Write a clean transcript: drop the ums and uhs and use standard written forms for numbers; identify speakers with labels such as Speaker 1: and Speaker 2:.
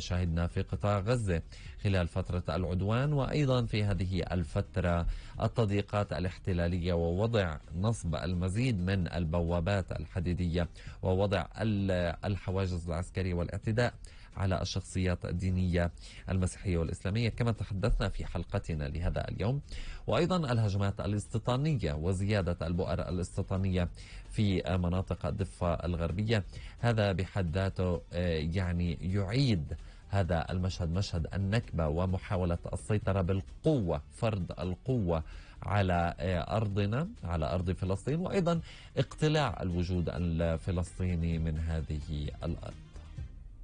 Speaker 1: شهدنا في قطاع غزة خلال فترة العدوان، وأيضا في هذه الفترة التضييقات الاحتلالية ووضع نصب المزيد من البوابات الحديدية ووضع الحواجز العسكرية والاعتداء على الشخصيات الدينية المسيحية والإسلامية كما تحدثنا في حلقتنا لهذا اليوم، وأيضا الهجمات الاستيطانية وزيادة البؤر الاستيطانية في مناطق الضفة الغربية. هذا بحد ذاته يعني يعيد هذا المشهد، مشهد النكبة ومحاولة السيطرة بالقوة، فرض القوة على أرضنا، على أرض فلسطين، وأيضا اقتلاع الوجود الفلسطيني من هذه الأرض.